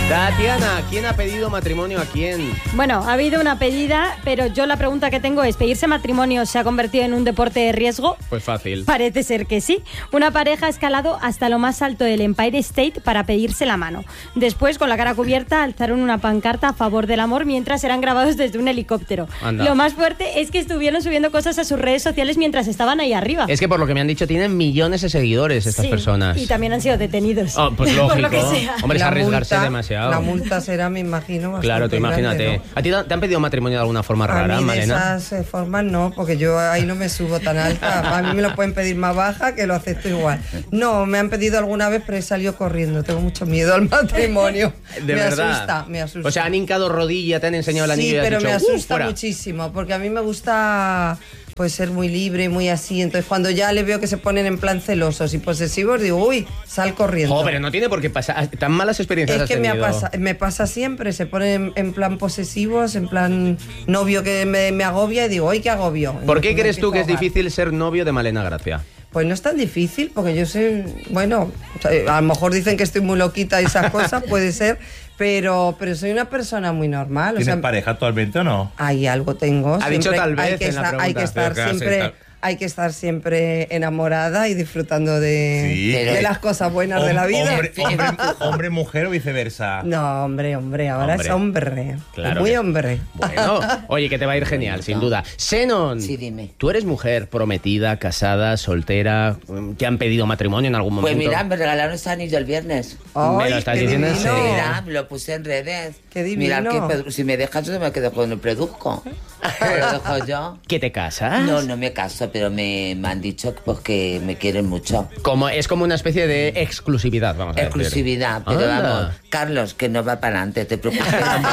Tatiana, ¿quién ha pedido matrimonio a quién? Bueno, ha habido una pedida, pero yo la pregunta que tengo es, ¿pedirse matrimonio se ha convertido en un deporte de riesgo? Pues fácil. Parece ser que sí. Una pareja ha escalado hasta lo más alto del Empire State para pedirse la mano. Después, con la cara cubierta, alzaron una pancarta a favor del amor mientras eran grabados desde un helicóptero. Anda. Lo más fuerte es que estuvieron subiendo cosas a sus redes sociales mientras estaban ahí arriba. Es que por lo que me han dicho tienen millones de seguidores estas personas. Y también han sido detenidos. Oh, pues lógico. Por lo que sea. Hombre, es La arriesgarse multa, demasiado. La multa será, me imagino, bastante Claro, tú imagínate. grande, ¿no? ¿A ti te han pedido matrimonio de alguna forma rara, a mí de Malena? esas formas no, porque yo ahí no me subo tan alta. A mí me lo pueden pedir más baja, que lo acepto igual. No, me han pedido alguna vez, pero he salido corriendo. Tengo mucho miedo al matrimonio. ¿De verdad? Me asusta. O sea, han hincado rodilla, te han enseñado el anillo y has pero dicho, me asusta fuera. muchísimo, porque a mí me gusta pues ser muy libre, muy así. Entonces, cuando ya le veo que se ponen en plan celosos y posesivos, digo, uy, sal corriendo. Oh, pero no tiene por qué pasar. Tan malas experiencias Es has que tenido. me pasa siempre, se ponen en plan posesivos, en plan novio que me agobia y digo, ¡ay, qué agobio! ¿Por qué Y me crees tú empiezo que a es ahogar. difícil ser novio de Malena Gracia? Pues no es tan difícil, porque yo soy, bueno, o sea, a lo mejor dicen que estoy muy loquita y esas cosas, puede ser, pero soy una persona muy normal. O ¿Tienes sea, pareja actualmente o no? ahí algo tengo. Ha dicho tal vez en la pregunta. Hay que estar Pero claro, siempre... sí, Hay que estar siempre enamorada y disfrutando de, Sí, de las cosas buenas de la vida. Hombre, mujer o viceversa. No, hombre, ahora Hombre. es hombre. Claro Muy que- hombre. Bueno, oye, que te va a ir genial, sin duda. Xenon, Sí, dime. ¿tú eres mujer prometida, casada, soltera? ¿Te han pedido matrimonio en algún Pues momento? mira, me regalaron ese anillo el viernes. ¿Me lo estás qué diciendo en divino. serio? Mira, me lo puse en redes. Qué divino. Mira, si me dejas yo me quedo con el produzco. Lo dejo yo. ¿Que te casas? No me caso, pero me han dicho pues, que me quieren mucho. Es como una especie de exclusividad, vamos a decir. Exclusividad, pero Anda. vamos, Carlos, que no va para adelante, te preocupes.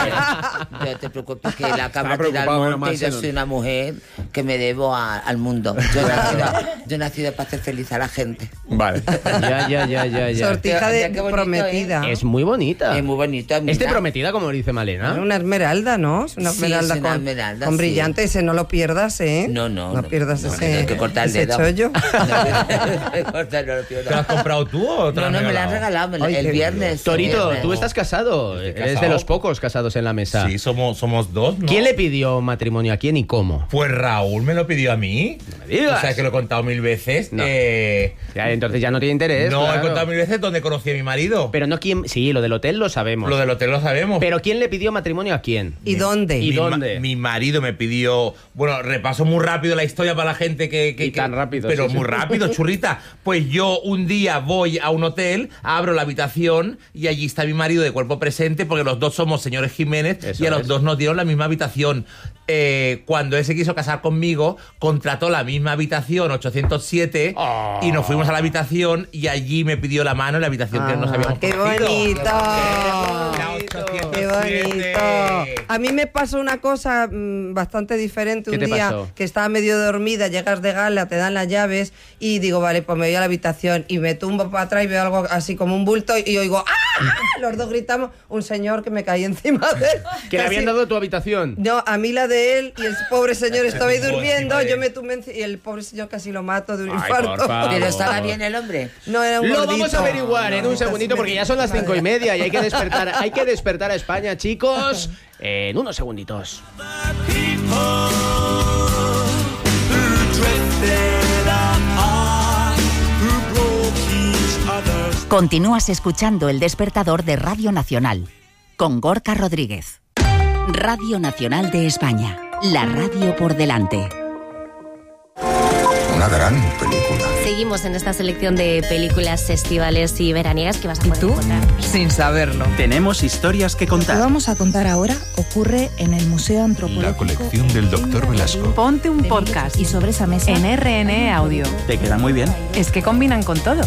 No te preocupes que la cabra tira al preocupado, monte y yo Marcelo. soy una mujer que me debo al mundo. Yo he nacido para hacer feliz a la gente. Vale. Ya. Sortija Mira qué bonito, prometida. Es muy bonita. Es muy bonito. ¿Es de mira. prometida, como dice Malena? Una esmeralda, ¿no? Es una Sí, esmeralda es una con, esmeralda, con sí. brillante. Ese no lo pierdas, ¿eh? No. No pierdas no, ese, hay que cortar el ese dedo. chollo. ¿Te lo has comprado tú o te lo No, han me la han regalado? regalado Ay, el qué viernes. Torito, el viernes. tú estás casado. Estoy Eres de casado. los pocos casados en la mesa. Sí, somos dos, ¿no? ¿Quién le pidió matrimonio a quién y cómo? Pues Raúl me lo pidió a mí. me digas. O sea, que lo he contado 1000 veces. No. Ya, entonces ya no tiene interés. No, claro. he contado 1000 veces donde conocí a mi marido. Pero no quién. Sí, lo del hotel lo sabemos. Lo del hotel lo sabemos. Pero ¿quién le pidió matrimonio a quién? ¿Y dónde? ¿Y Mi dónde? Mi marido me pidió... Bueno, repaso muy rápido la historia para la gente que... Y tan rápido, Pero sí, muy sí. rápido, churrita. Pues yo un día voy a un hotel, abro la habitación y allí está mi marido de cuerpo presente porque los dos somos señores Jiménez Eso y a los es. dos nos dieron la misma habitación. Cuando él se quiso casar conmigo, contrató la misma habitación, 807, Oh. y nos fuimos a la habitación y allí me pidió la mano en la habitación que nos habíamos ¡Qué cogido. bonito! La ¡Qué 807. bonito! A mí me pasó una cosa bastante diferente ¿Qué un te día pasó? que estaba medio dormida, llegas de gala, te dan las llaves y digo, vale, pues me voy a la habitación y me tumbo para atrás y veo algo así como un bulto y oigo ¡ah! Los dos gritamos, un señor que me caí encima de él. ¿Que le Casi- habían dado tu habitación? No, a mí la de él y el pobre señor estaba ahí Estuvo durmiendo, encima de yo él. me tumbé y el pobre señor casi lo mato de un Ay, infarto. por favor. Pero estaba bien el hombre. No, era un Lo gordito. vamos a averiguar en un No, segundito porque ya son las 5:30 y hay que despertar a España, chicos, en unos segunditos. Continúas escuchando El Despertador de Radio Nacional con Gorka Rodríguez. Radio Nacional de España, la radio por delante. Una gran película. Seguimos en esta selección de películas estivales y veraniegas que vas a poder tú? encontrar. Sin saberlo. Tenemos historias que Lo que contar. vamos a contar ahora ocurre en el Museo Antropológico. La colección del Dr. Velasco. Ponte un podcast Y sobre esa mesa en RNE Audio. Te queda muy bien. Es que combinan con todo.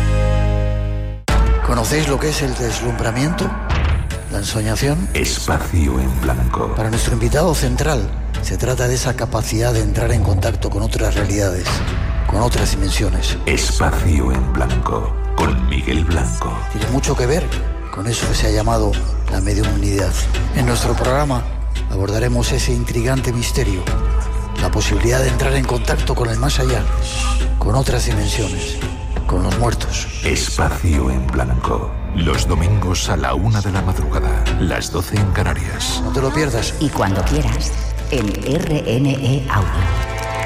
¿Conocéis lo que es el deslumbramiento? ¿La ensoñación? Espacio en blanco. Para nuestro invitado central, se trata de esa capacidad de entrar en contacto con otras realidades, con otras dimensiones. Espacio en blanco. Con Miguel Blanco. Tiene mucho que ver con eso que se ha llamado la mediunidad. En nuestro programa abordaremos ese intrigante misterio, la posibilidad de entrar en contacto con el más allá, con otras dimensiones, con los muertos. Espacio en blanco. Los domingos a la 1 de la madrugada, las 12 en Canarias. No te lo pierdas. Y cuando quieras, en RNE Audio.